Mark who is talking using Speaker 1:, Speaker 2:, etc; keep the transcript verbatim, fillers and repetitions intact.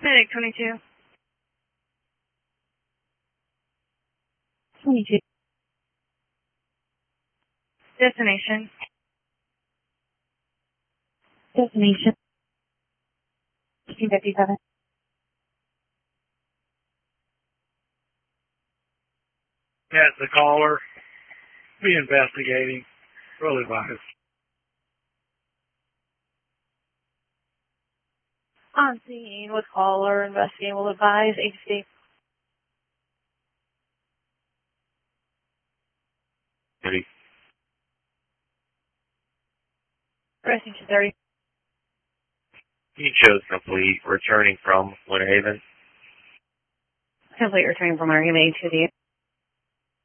Speaker 1: Medic twenty-two.
Speaker 2: twenty-two.
Speaker 1: Destination.
Speaker 2: Destination. fifteen fifty-seven.
Speaker 3: That's the caller. Be investigating. Really advise.
Speaker 1: On scene with caller, investigating, will advise agency.
Speaker 4: thirty.
Speaker 1: Resting to thirty.
Speaker 4: You chose complete, returning from Winter Haven.
Speaker 2: Complete returning from our human to the